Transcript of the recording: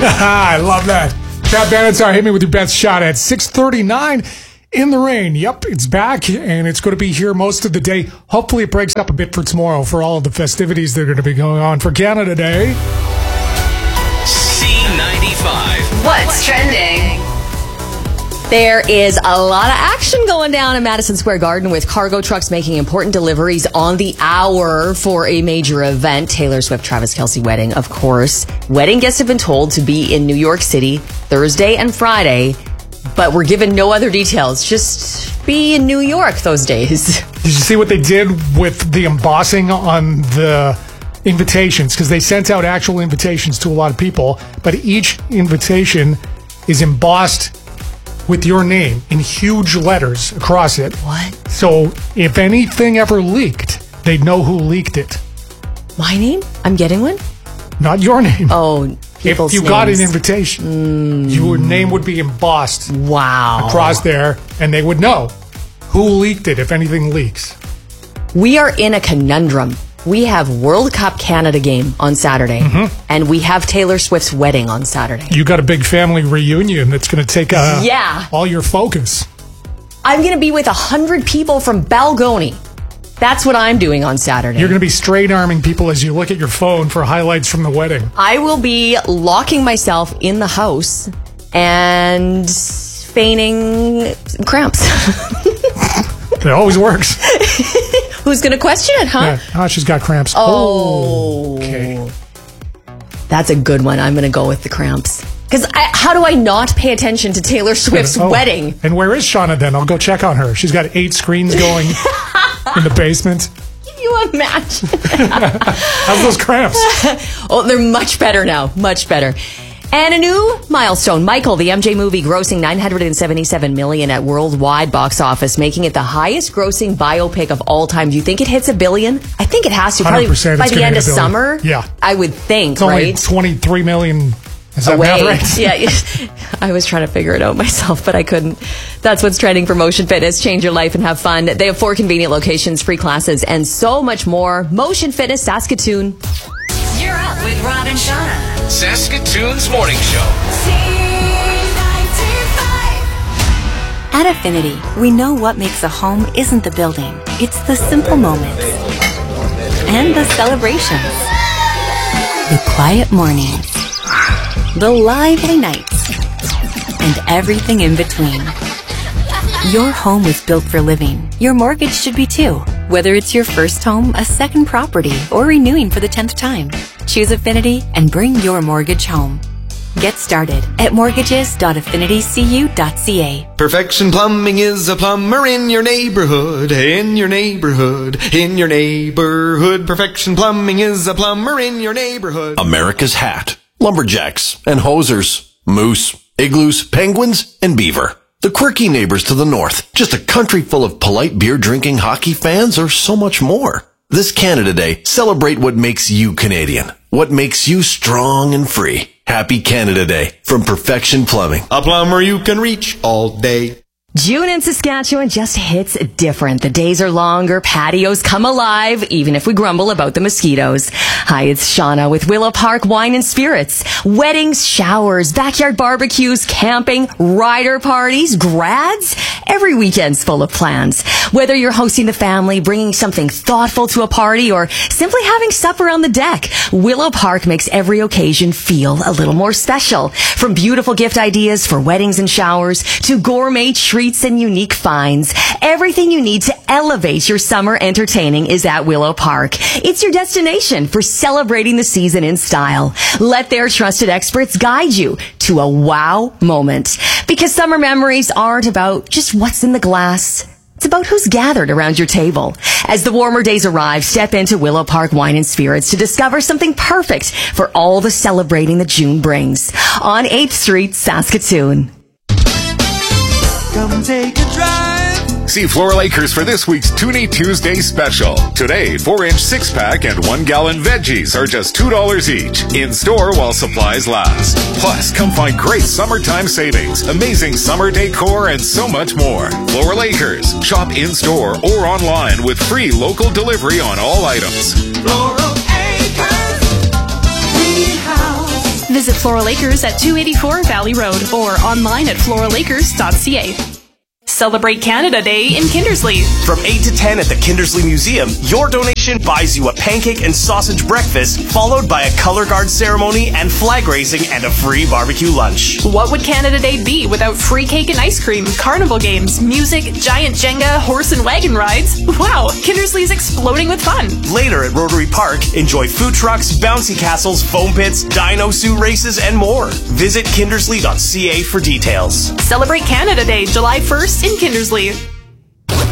I love that. Pat Benatar, hit me with your best shot at 6:39 in the rain. Yep, it's back, and it's going to be here most of the day. Hopefully it breaks up a bit for tomorrow for all of the festivities that are going to be going on for Canada Day. C95. What's trending? There is a lot of action going down in Madison Square Garden with cargo trucks making important deliveries on the hour for a major event. Taylor Swift, Travis Kelce wedding, of course. Wedding guests have been told to be in New York City Thursday and Friday, but we're given no other details. Just be in New York those days. Did you see what they did with the embossing on the invitations? Because they sent out actual invitations to a lot of people, but each invitation is embossed with your name in huge letters across it. What? So if anything ever leaked, they'd know who leaked it. My name? I'm getting one? Not your name. Oh, people's If you names. got an invitation, your name would be embossed Wow. across there, and they would know who leaked it if anything leaks. We are in a conundrum. We have World Cup Canada game on Saturday, and we have Taylor Swift's wedding on Saturday. You got a big family reunion that's going to take Yeah. all your focus. I'm going to be with 100 people from Balgony. That's what I'm doing on Saturday. You're going to be straight arming people as you look at your phone for highlights from the wedding. I will be locking myself in the house and feigning cramps. It always works. Who's going to question it, huh? Yeah. Oh, she's got cramps. Oh. Okay. That's a good one. I'm going to go with the cramps. Because how do I not pay attention to Taylor Swift's wedding? And where is Shauna then? I'll go check on her. She's got 8 screens going in the basement. Can you imagine? How's those cramps? Oh, they're much better now. Much better. And a new milestone. Michael, the MJ movie, grossing $977 million at worldwide box office, making it the highest grossing biopic of all time. Do you think it hits $1 billion? I think it has to. Probably 100% by it's the gonna end hit of $1 billion. summer. Yeah. I would think, It's only right? 23 million. Is that Away. math right? Yeah, I was trying to figure it out myself, but I couldn't. That's what's trending for Motion Fitness. Change your life and have fun. They have 4 convenient locations, free classes, and so much more. Motion Fitness, Saskatoon. You're up with Rob and Shauna. Saskatoon's morning show. At Affinity, we know what makes a home isn't the building. It's the simple moments. And the celebrations. The quiet mornings. The lively nights. And everything in between. Your home is built for living. Your mortgage should be too. Whether it's your first home, a second property, or renewing for the 10th time. Choose Affinity and bring your mortgage home. Get started at mortgages.affinitycu.ca. Perfection Plumbing is a plumber in your neighborhood, in your neighborhood, in your neighborhood. Perfection Plumbing is a plumber in your neighborhood. America's Hat, lumberjacks and hosers, moose, igloos, penguins, and beaver. The quirky neighbors to the north, just a country full of polite beer-drinking hockey fans, or so much more. This Canada Day, celebrate what makes you Canadian, what makes you strong and free. Happy Canada Day from Perfection Plumbing. A plumber you can reach all day. June in Saskatchewan just hits different. The days are longer, patios come alive, even if we grumble about the mosquitoes. Hi, it's Shauna with Willow Park Wine and Spirits. Weddings, showers, backyard barbecues, camping, rider parties, grads. Every weekend's full of plans. Whether you're hosting the family, bringing something thoughtful to a party, or simply having supper on the deck, Willow Park makes every occasion feel a little more special. From beautiful gift ideas for weddings and showers to gourmet treats and unique finds, everything you need to elevate your summer entertaining is at Willow Park. It's your destination for celebrating the season in style. Let their trusted experts guide you to a wow moment. Because summer memories aren't about just what's in the glass. It's about who's gathered around your table. As the warmer days arrive, step into Willow Park Wine and Spirits to discover something perfect for all the celebrating that June brings. On 8th Street, Saskatoon. Come take a drive. See Floral Acres for this week's Toonie Tuesday special. Today, 4-inch 6-pack and 1-gallon veggies are just $2 each. In store while supplies last. Plus, come find great summertime savings, amazing summer decor, and so much more. Floral Acres. Shop in store or online with free local delivery on all items. Floral Acres. Greenhouse. The Visit Floral Acres at 284 Valley Road or online at floralacres.ca. Celebrate Canada Day in Kindersley. From 8 to 10 at the Kindersley Museum, your donation buys you a pancake and sausage breakfast, followed by a color guard ceremony and flag raising and a free barbecue lunch. What would Canada Day be without free cake and ice cream, carnival games, music, giant Jenga, horse and wagon rides? Wow, Kindersley's exploding with fun. Later at Rotary Park, enjoy food trucks, bouncy castles, foam pits, dino suit races, and more. Visit kindersley.ca for details. Celebrate Canada Day, July 1st in Kindersley.